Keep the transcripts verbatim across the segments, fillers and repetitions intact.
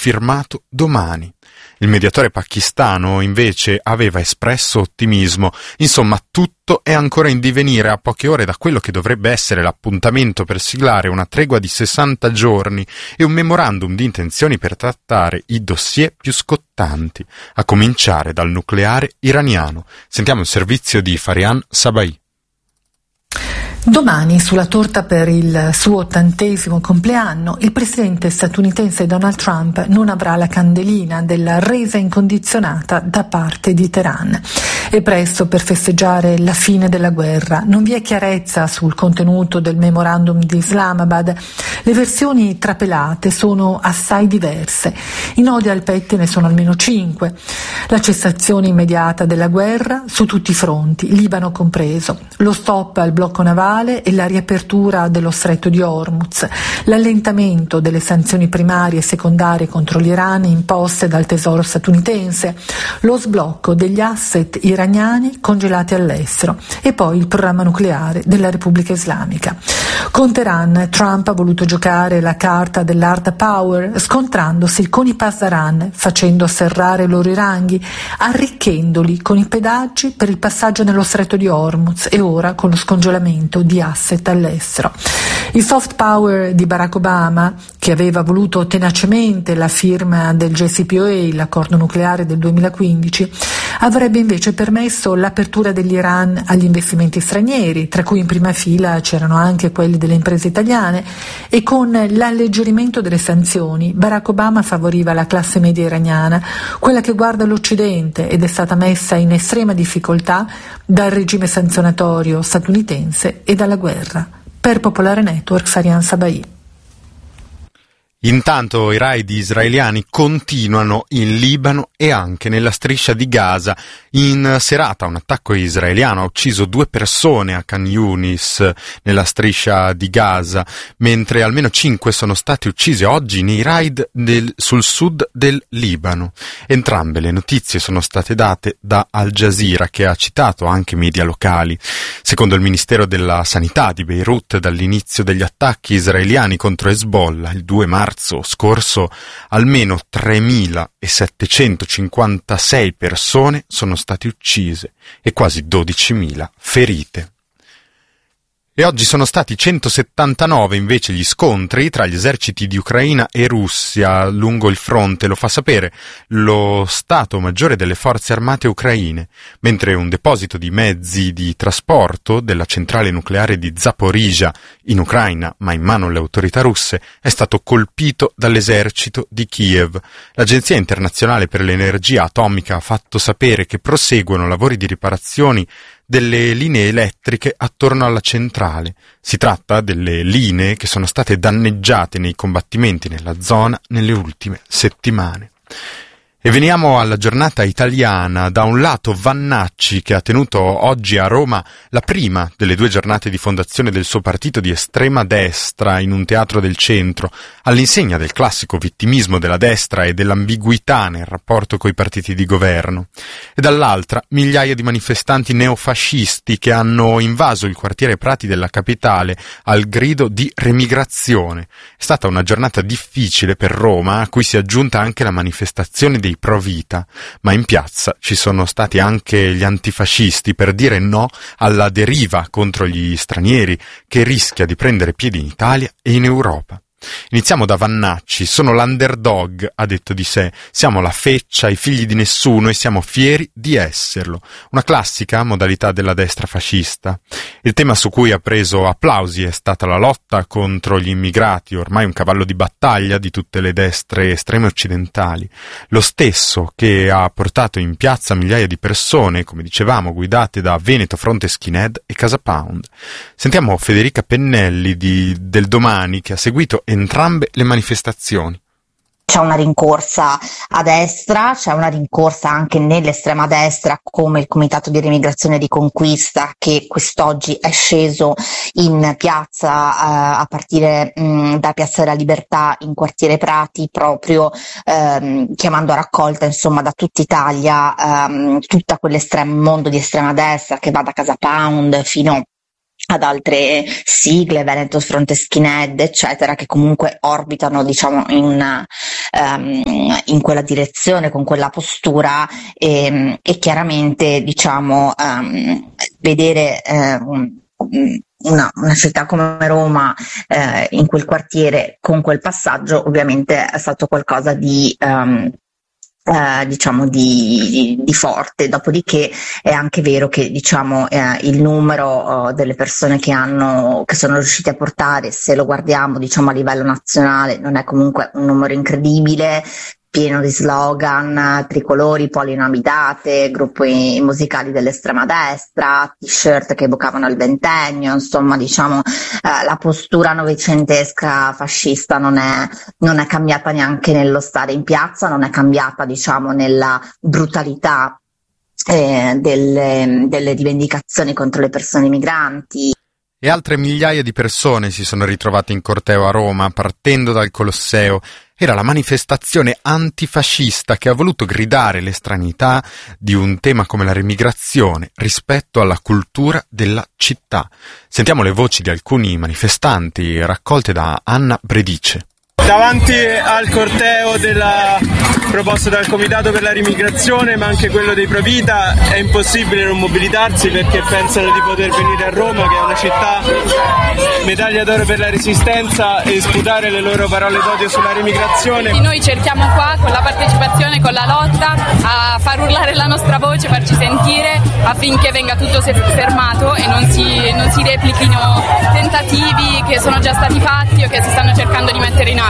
firmato domani. Il mediatore pakistano invece aveva espresso ottimismo. Insomma, tutto è ancora in divenire a poche ore da quello che dovrebbe essere l'appuntamento per siglare una tregua di sessanta giorni e un memorandum di intenzioni per trattare i dossier più scottanti, a cominciare dal nucleare iraniano. Sentiamo il servizio di Farian Sabai. Domani, sulla torta per il suo ottantesimo compleanno, il presidente statunitense Donald Trump non avrà la candelina della resa incondizionata da parte di Teheran. È presto per festeggiare la fine della guerra. Non vi è chiarezza sul contenuto del memorandum di Islamabad. Le versioni trapelate sono assai diverse. I nodi al pettine sono almeno cinque. La cessazione immediata della guerra su tutti i fronti, Libano compreso. Lo stop al blocco navale e la riapertura dello stretto di Hormuz, l'allentamento delle sanzioni primarie e secondarie contro l'Iran imposte dal tesoro statunitense, lo sblocco degli asset iraniani congelati all'estero e poi il programma nucleare della Repubblica Islamica. Con Teheran, Trump ha voluto giocare la carta dell'hard power, scontrandosi con i Pasdaran, facendo serrare i loro ranghi, arricchendoli con i pedaggi per il passaggio nello stretto di Hormuz e ora con lo scongelamento di asset all'estero. Il soft power di Barack Obama, che aveva voluto tenacemente la firma del J C P O A, l'accordo nucleare del duemilaquindici, avrebbe invece permesso l'apertura dell'Iran agli investimenti stranieri, tra cui in prima fila c'erano anche quelli delle imprese italiane, e con l'alleggerimento delle sanzioni Barack Obama favoriva la classe media iraniana, quella che guarda l'Occidente ed è stata messa in estrema difficoltà dal regime sanzionatorio statunitense e dalla guerra. Per Popolare Network, Farian Sabai. Intanto i raid israeliani continuano in Libano e anche nella striscia di Gaza. In serata un attacco israeliano ha ucciso due persone a Khan Yunis, nella striscia di Gaza, mentre almeno cinque sono stati uccisi oggi nei raid del, sul sud del Libano. Entrambe le notizie sono state date da Al Jazeera, che ha citato anche media locali. Secondo il Ministero della Sanità di Beirut, dall'inizio degli attacchi israeliani contro Hezbollah il due marzo scorso, almeno tremilasettecentocinquantasei persone sono state uccise e quasi dodicimila ferite. E oggi sono stati centosettantanove invece gli scontri tra gli eserciti di Ucraina e Russia lungo il fronte, lo fa sapere lo Stato Maggiore delle Forze Armate ucraine, mentre un deposito di mezzi di trasporto della centrale nucleare di Zaporizhzhia in Ucraina, ma in mano alle autorità russe, è stato colpito dall'esercito di Kiev. L'Agenzia Internazionale per l'Energia Atomica ha fatto sapere che proseguono lavori di riparazioni delle linee elettriche attorno alla centrale. Si tratta delle linee che sono state danneggiate nei combattimenti nella zona nelle ultime settimane. E veniamo alla giornata italiana. Da un lato Vannacci, che ha tenuto oggi a Roma la prima delle due giornate di fondazione del suo partito di estrema destra in un teatro del centro, all'insegna del classico vittimismo della destra e dell'ambiguità nel rapporto coi partiti di governo. E dall'altra migliaia di manifestanti neofascisti che hanno invaso il quartiere Prati della capitale al grido di remigrazione. È stata una giornata difficile per Roma, a cui si è aggiunta anche la manifestazione dei pro vita, ma in piazza ci sono stati anche gli antifascisti per dire no alla deriva contro gli stranieri che rischia di prendere piede in Italia e in Europa. Iniziamo da Vannacci. Sono l'underdog, ha detto di sé. Siamo la feccia, i figli di nessuno e siamo fieri di esserlo. Una classica modalità della destra fascista. Il tema su cui ha preso applausi è stata la lotta contro gli immigrati, ormai un cavallo di battaglia di tutte le destre estreme occidentali. Lo stesso che ha portato in piazza migliaia di persone, come dicevamo, guidate da Veneto Fronte Skinhead e Casa Pound. Sentiamo Federica Pennelli di, del Domani, che ha seguito entrambe le manifestazioni. C'è una rincorsa a destra, c'è una rincorsa anche nell'estrema destra, come il Comitato di Riemigrazione di Conquista, che quest'oggi è sceso in piazza eh, a partire mh, da Piazza della Libertà in quartiere Prati, proprio ehm, chiamando a raccolta insomma da tutta Italia ehm, tutta quell'estremo mondo di estrema destra che va da Casa Pound fino ad altre sigle, Veneto Fronte Skinhead, eccetera, che comunque orbitano, diciamo, in, una, um, in quella direzione, con quella postura, e, e chiaramente, diciamo, um, vedere um, una, una città come Roma eh, in quel quartiere con quel passaggio ovviamente è stato qualcosa di... Um, Eh, diciamo di, di forte. Dopodiché è anche vero che, diciamo, eh, il numero eh, delle persone che hanno che sono riusciti a portare, se lo guardiamo, diciamo, a livello nazionale, non è comunque un numero incredibile, pieno di slogan, tricolori, polinamidate, gruppi musicali dell'estrema destra, t-shirt che evocavano il ventennio, insomma, diciamo, eh, la postura novecentesca fascista non è, non è cambiata neanche nello stare in piazza, non è cambiata, diciamo, nella brutalità eh, delle, delle rivendicazioni contro le persone migranti. E altre migliaia di persone si sono ritrovate in corteo a Roma, partendo dal Colosseo. Era la manifestazione antifascista che ha voluto gridare l'estraneità di un tema come la remigrazione rispetto alla cultura della città. Sentiamo le voci di alcuni manifestanti raccolte da Anna Bredice. Davanti al corteo della proposta dal Comitato per la Rimigrazione, ma anche quello dei Provita, è impossibile non mobilitarsi perché pensano di poter venire a Roma, che è una città medaglia d'oro per la resistenza, e sputare le loro parole d'odio sulla remigrazione. Noi cerchiamo qua, con la partecipazione, con la lotta, a far urlare la nostra voce, farci sentire, affinché venga tutto fermato e non si, non si replichino tentativi che sono già stati fatti o che si stanno cercando di mettere in atto.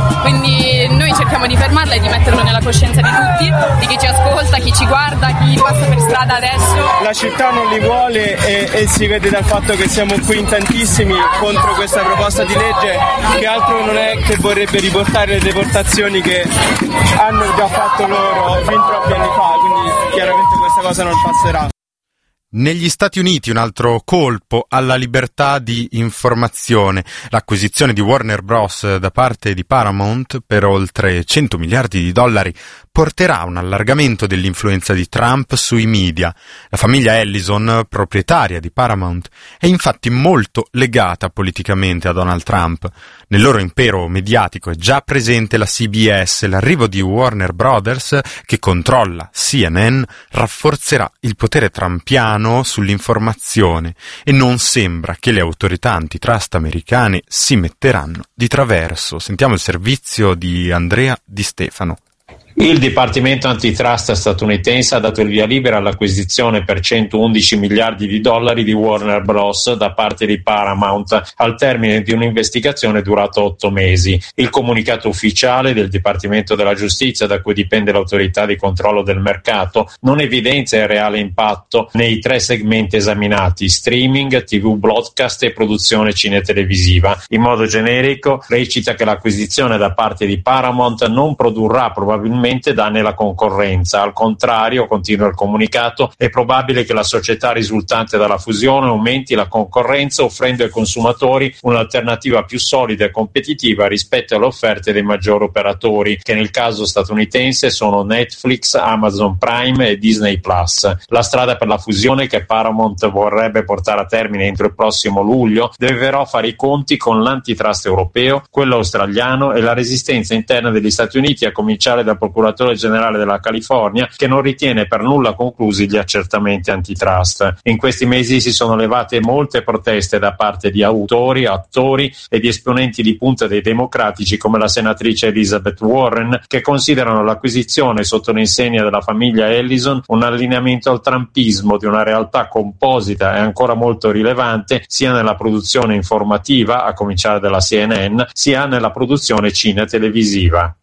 Quindi noi cerchiamo di fermarla e di metterlo nella coscienza di tutti, di chi ci ascolta, chi ci guarda, chi passa per strada adesso. La città non li vuole e, e si vede dal fatto che siamo qui in tantissimi contro questa proposta di legge, che altro non è che vorrebbe riportare le deportazioni che hanno già fatto loro fin troppi anni fa, quindi chiaramente questa cosa non passerà. Negli Stati Uniti un altro colpo alla libertà di informazione. L'acquisizione di Warner Bros. Da parte di Paramount per oltre cento miliardi di dollari porterà a un allargamento dell'influenza di Trump sui media. La famiglia Ellison, proprietaria di Paramount, è infatti molto legata politicamente a Donald Trump. Nel loro impero mediatico è già presente la C B S. L'arrivo di Warner Brothers, che controlla C N N, rafforzerà il potere trumpiano sull'informazione e non sembra che le autorità antitrust americane si metteranno di traverso. Sentiamo il servizio di Andrea Di Stefano. Il Dipartimento Antitrust statunitense ha dato il via libera all'acquisizione per centoundici miliardi di dollari di Warner Bros. Da parte di Paramount, al termine di un'investigazione durata otto mesi. Il comunicato ufficiale del Dipartimento della Giustizia, da cui dipende l'autorità di controllo del mercato, non evidenzia il reale impatto nei tre segmenti esaminati: streaming, tivù broadcast e produzione cinetelevisiva. In modo generico recita che l'acquisizione da parte di Paramount non produrrà probabilmente danni alla concorrenza. Al contrario, continua il comunicato, è probabile che la società risultante dalla fusione aumenti la concorrenza, offrendo ai consumatori un'alternativa più solida e competitiva rispetto alle offerte dei maggiori operatori, che nel caso statunitense sono Netflix, Amazon Prime e Disney Plus. La strada per la fusione, che Paramount vorrebbe portare a termine entro il prossimo luglio, deve però fare i conti con l'antitrust europeo, quello australiano e la resistenza interna degli Stati Uniti, a cominciare dal procuratore generale della California, che non ritiene per nulla conclusi gli accertamenti antitrust. In questi mesi si sono levate molte proteste da parte di autori, attori e di esponenti di punta dei democratici, come la senatrice Elizabeth Warren, che considerano l'acquisizione sotto l'insegna della famiglia Ellison un allineamento al trumpismo di una realtà composita e ancora molto rilevante sia nella produzione informativa, a cominciare dalla C N N, sia nella produzione cine-televisiva.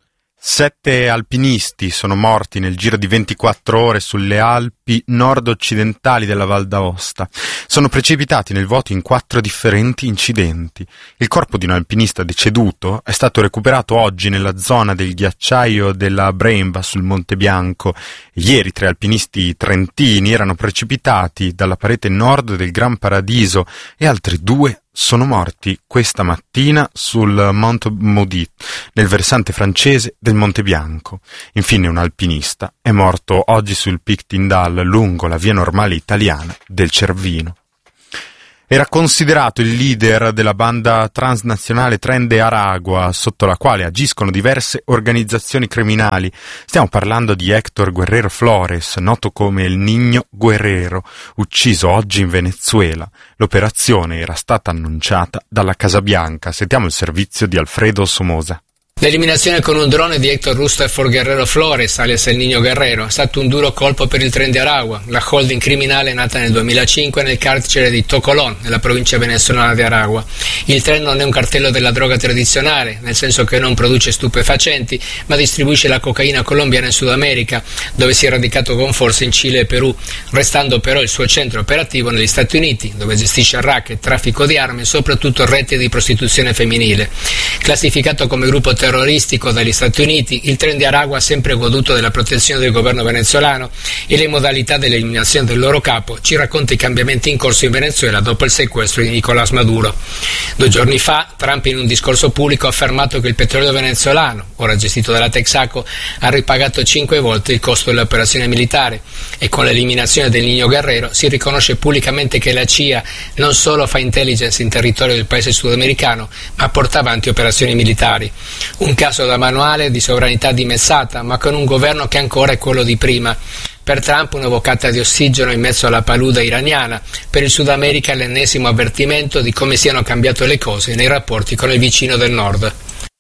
Sette alpinisti sono morti nel giro di ventiquattro ore sulle Alpi nord-occidentali della Val d'Aosta. Sono precipitati nel vuoto in quattro differenti incidenti. Il corpo di un alpinista deceduto è stato recuperato oggi nella zona del ghiacciaio della Bremba sul Monte Bianco. Ieri tre alpinisti trentini erano precipitati dalla parete nord del Gran Paradiso e altri due sono morti questa mattina sul Mont Maudit, nel versante francese del Monte Bianco. Infine un alpinista è morto oggi sul Pic Tindal, lungo la via normale italiana del Cervino. Era considerato il leader della banda transnazionale Tren de Aragua, sotto la quale agiscono diverse organizzazioni criminali. Stiamo parlando di Héctor Guerrero Flores, noto come El Niño Guerrero, ucciso oggi in Venezuela. L'operazione era stata annunciata dalla Casa Bianca. Sentiamo il servizio di Alfredo Somoza. L'eliminazione con un drone di Héctor Rustafort Guerrero Flores, alias El Niño Guerrero, è stato un duro colpo per il Tren de Aragua, la holding criminale nata nel duemilacinque nel carcere di Tocolón, nella provincia venezuelana di Aragua. Il tren non è un cartello della droga tradizionale, nel senso che non produce stupefacenti, ma distribuisce la cocaina colombiana in Sud America, dove si è radicato con forza in Cile e Perù, restando però il suo centro operativo negli Stati Uniti, dove gestisce racket, traffico di armi e soprattutto reti di prostituzione femminile. Classificato come gruppo terroristico terroristico dagli Stati Uniti, il Tren de Aragua ha sempre goduto della protezione del governo venezuelano e le modalità dell'eliminazione del loro capo ci racconta i cambiamenti in corso in Venezuela dopo il sequestro di Nicolás Maduro. Due giorni fa Trump in un discorso pubblico ha affermato che il petrolio venezuelano, ora gestito dalla Texaco, ha ripagato cinque volte il costo dell'operazione militare e con l'eliminazione del Niño Guerrero si riconosce pubblicamente che la C I A non solo fa intelligence in territorio del paese sudamericano, ma porta avanti operazioni militari. Un caso da manuale di sovranità dimezzata, ma con un governo che ancora è quello di prima. Per Trump una boccata di ossigeno in mezzo alla palude iraniana, per il Sud America l'ennesimo avvertimento di come siano cambiate le cose nei rapporti con il vicino del nord.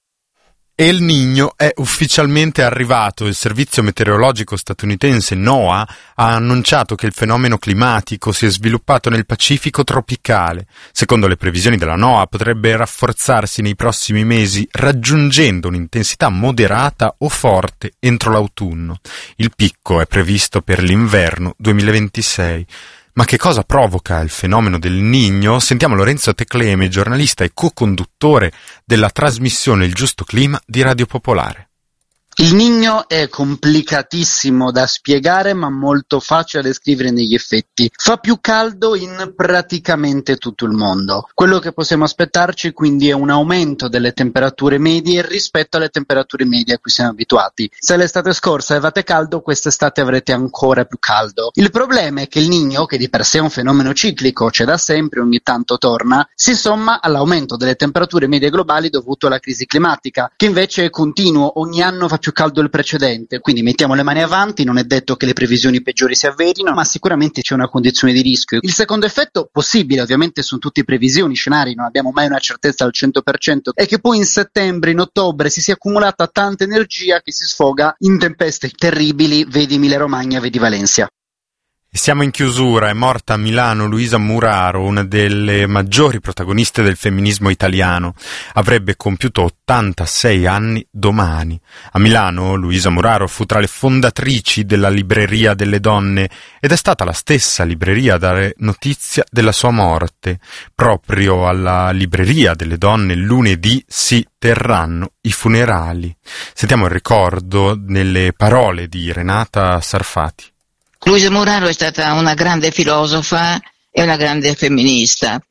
El Niño è ufficialmente arrivato. Il servizio meteorologico statunitense NOAA ha annunciato che il fenomeno climatico si è sviluppato nel Pacifico tropicale. Secondo le previsioni della NOAA potrebbe rafforzarsi nei prossimi mesi, raggiungendo un'intensità moderata o forte entro l'autunno. Il picco è previsto per l'inverno duemilaventisei. Ma che cosa provoca il fenomeno del Niño? Sentiamo Lorenzo Tecleme, giornalista e co-conduttore della trasmissione Il Giusto Clima di Radio Popolare. Il Niño è complicatissimo da spiegare ma molto facile da descrivere negli effetti. Fa più caldo in praticamente tutto il mondo. Quello che possiamo aspettarci quindi è un aumento delle temperature medie rispetto alle temperature medie a cui siamo abituati. Se l'estate scorsa avevate caldo, quest'estate avrete ancora più caldo. Il problema è che il Niño, che di per sé è un fenomeno ciclico, c'è da sempre, ogni tanto torna, si somma all'aumento delle temperature medie globali dovuto alla crisi climatica, che invece è continuo, ogni anno fa più caldo del precedente, quindi mettiamo le mani avanti, non è detto che le previsioni peggiori si avverino, ma sicuramente c'è una condizione di rischio. Il secondo effetto, possibile, ovviamente sono tutte previsioni, scenari, non abbiamo mai una certezza al cento per cento, è che poi in settembre, in ottobre si sia accumulata tanta energia che si sfoga in tempeste terribili, vedi Emilia Romagna, vedi Valencia. Siamo in chiusura, è morta a Milano Luisa Muraro, una delle maggiori protagoniste del femminismo italiano. Avrebbe compiuto ottantasei anni domani. A Milano Luisa Muraro fu tra le fondatrici della Libreria delle Donne ed è stata la stessa libreria a dare notizia della sua morte. Proprio alla Libreria delle Donne lunedì si terranno i funerali. Sentiamo il ricordo nelle parole di Renata Sarfati. Luisa Muraro è stata una grande filosofa e una grande femminista.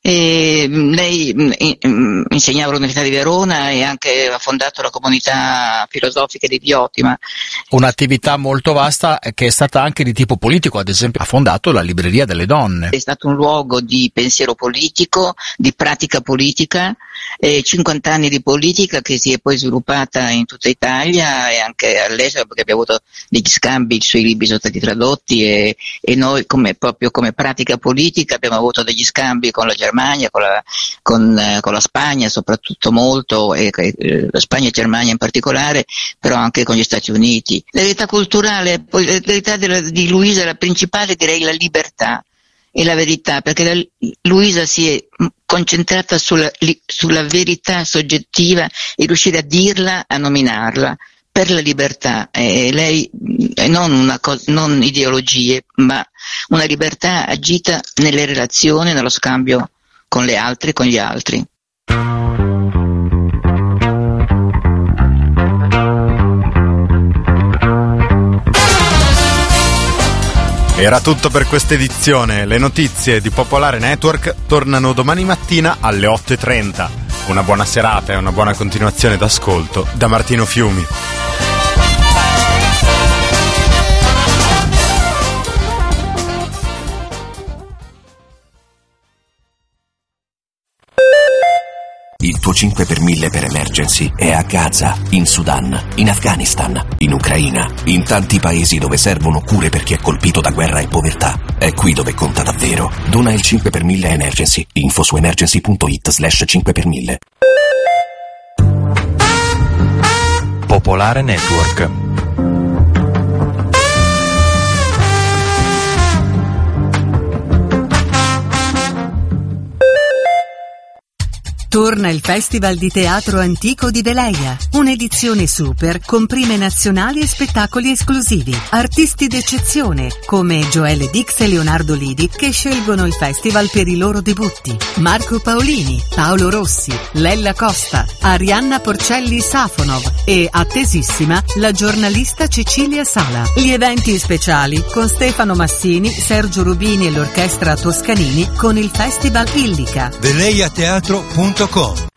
E lei insegnava all'Università di Verona e anche ha fondato la comunità filosofica di Diotima. Un'attività molto vasta che è stata anche di tipo politico, ad esempio ha fondato la Libreria delle Donne. È stato un luogo di pensiero politico, di pratica politica, eh, cinquanta anni di politica che si è poi sviluppata in tutta Italia e anche all'estero, perché abbiamo avuto degli scambi, i suoi libri sono stati tradotti e, e noi come, proprio come pratica politica abbiamo avuto degli scambi con la Germania, con la, con, eh, con la Spagna soprattutto molto, e eh, la Spagna e Germania in particolare, però anche con gli Stati Uniti. L'eredità culturale, poi l'eredità della, di Luisa, la principale direi la libertà e la verità, perché la, Luisa si è concentrata sulla, li, sulla verità soggettiva e riuscire a dirla, a nominarla. Per la libertà, e lei non, una cosa, non ideologie, ma una libertà agita nelle relazioni, nello scambio con le altre, con gli altri. Era tutto per questa edizione. Le notizie di Popolare Network tornano domani mattina alle otto e trenta. Una buona serata e una buona continuazione d'ascolto da Martino Fiumi. cinque per mille per Emergency è a Gaza, in Sudan, in Afghanistan, in Ucraina, in tanti paesi dove servono cure per chi è colpito da guerra e povertà. È qui dove conta davvero. Dona il cinque per mille a Emergency. Info su emergency.it slash cinque per mille. Popolare Network. Torna il Festival di Teatro Antico di Veleia, un'edizione super con prime nazionali e spettacoli esclusivi. Artisti d'eccezione come Joelle Dix e Leonardo Lidi che scelgono il festival per i loro debutti. Marco Paolini, Paolo Rossi, Lella Costa, Arianna Porcelli Safonov e, attesissima, la giornalista Cecilia Sala. Gli eventi speciali con Stefano Massini, Sergio Rubini e l'orchestra Toscanini con il Festival Illica. veleiateatro punto com